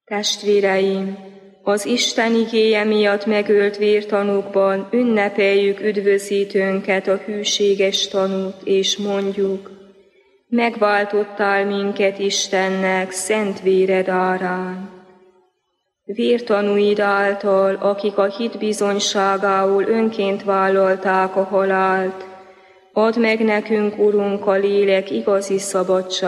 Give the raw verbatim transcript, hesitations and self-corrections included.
Testvéreim, az Isten igéje miatt megölt vértanúkban ünnepeljük üdvözítőnket, a hűséges tanút, és mondjuk: megváltottál minket Istennek szent véred árán. Vértanúid által, akik a hit bizonyságául önként vállalták a halált, add meg nekünk, Urunk, a lélek igazi szabadságát.